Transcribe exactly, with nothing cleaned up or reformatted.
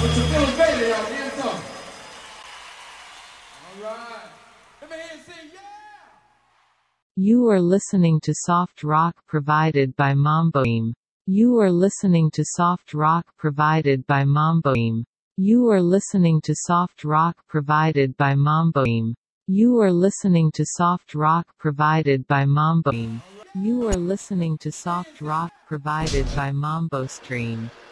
Put your feeling baby out, hands up. All right. Let me hear you say yeah. You are listening to soft rock provided by Mambo Team. You are listening to soft rock provided by Mambo Team. You are listening to soft rock provided by Mambo Team. You are listening to soft rock provided by Mambo Team. You are listening to soft rock provided by Mambo Stream.